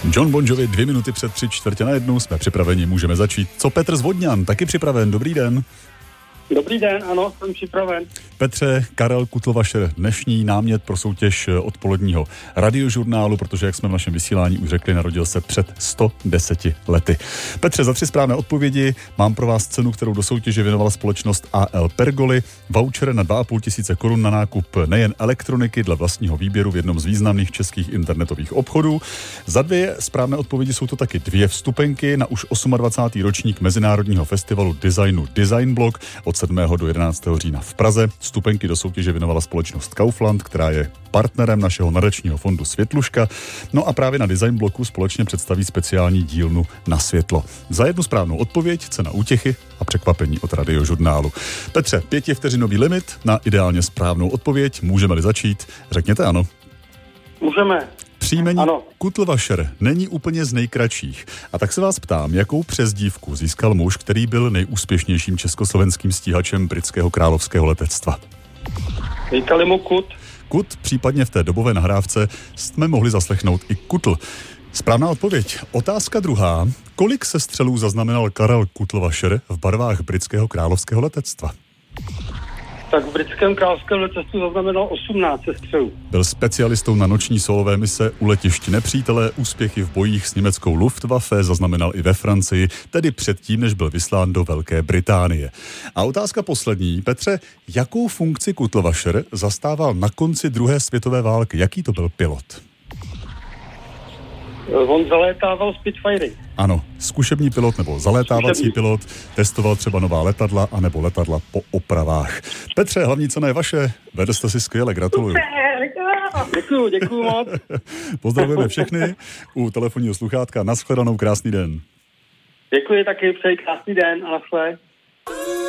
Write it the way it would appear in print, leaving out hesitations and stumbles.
John Bon Jovi, 2 minuty před 3:45, jsme připraveni, můžeme začít. Co Petr z Vodňan, taky připraven, dobrý den. Dobrý den, ano, jsem připraven. Petře, Karel Kutlvašer, dnešní námět pro soutěž odpoledního radiožurnálu, protože, jak jsme v našem vysílání už řekli, narodil se před 110 lety. Petře, za 3 správné odpovědi mám pro vás cenu, kterou do soutěže věnovala společnost AL Pergoly, voucher na 2 500 korun na nákup nejen elektroniky dle vlastního výběru v jednom z významných českých internetových obchodů. Za 2 správné odpovědi jsou to taky 2 vstupenky na už 28. ročník Mezinárodního festivalu designu Design Block od 7. do 11. října v Praze. Vstupenky do soutěže věnovala společnost Kaufland, která je partnerem našeho nadačního fondu Světluška. No a právě na Design Bloku společně představí speciální dílnu Na světlo. Za 1 správnou odpověď cena útěchy a překvapení od radiožurnálu. Petře, 5vteřinový limit na ideálně správnou odpověď. Můžeme-li začít? Řekněte ano. Můžeme. Příjmení Kutlvašer není úplně z nejkratších. A tak se vás ptám, jakou přezdívku získal muž, který byl nejúspěšnějším československým stíhačem britského královského letectva? Říkali mu Kut. Kut, případně v té dobové nahrávce jsme mohli zaslechnout i Kutl. Správná odpověď. Otázka 2. Kolik sestřelů zaznamenal Karel Kutlvašer v barvách britského královského letectva? Tak v britském královském letectvu zaznamenal 18 sestřelů. Byl specialistou na noční solové mise u letišti nepřítele, úspěchy v bojích s německou Luftwaffe zaznamenal i ve Francii, tedy předtím, než byl vyslán do Velké Británie. A otázka poslední. Petře, jakou funkci Kutlvašer zastával na konci druhé světové války? Jaký to byl pilot? On zalétával Spitfirey. Ano, zkušební pilot nebo zalétávací pilot, testoval třeba nová letadla anebo letadla po opravách. Petře, hlavní cena je vaše, vedl jste si skvěle, gratuluju. Děkuju moc. Pozdravujeme všechny u telefonního sluchátka, nashledanou, krásný den. Děkuji taky, přeji krásný den a nashledanou.